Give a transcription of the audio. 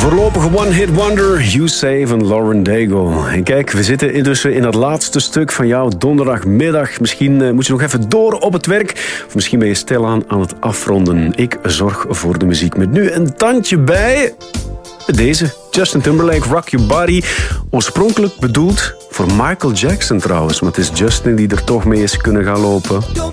Voorlopige one-hit wonder, You Say van Lauren Daigle. En kijk, we zitten intussen in het laatste stuk van jouw donderdagmiddag. Misschien moet je nog even door op het werk. Of misschien ben je stilaan aan het afronden. Ik zorg voor de muziek met nu een tandje bij deze. Justin Timberlake, Rock Your Body. Oorspronkelijk bedoeld voor Michael Jackson trouwens. Maar het is Justin die er toch mee is kunnen gaan lopen.